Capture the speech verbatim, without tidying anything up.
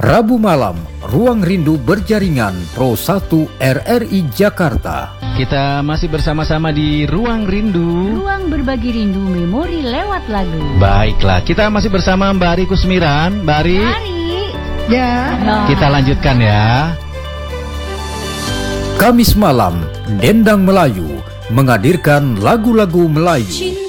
Rabu malam, Ruang Rindu berjaringan Pro satu R R I Jakarta. Kita masih bersama-sama di Ruang Rindu. Ruang berbagi rindu memori lewat lagu. Baiklah, kita masih bersama Mbak Ari Kusmiran. Mbak Ari, Ari. Ya. Nah. kita lanjutkan ya. Kamis malam, Dendang Melayu menghadirkan lagu-lagu Melayu.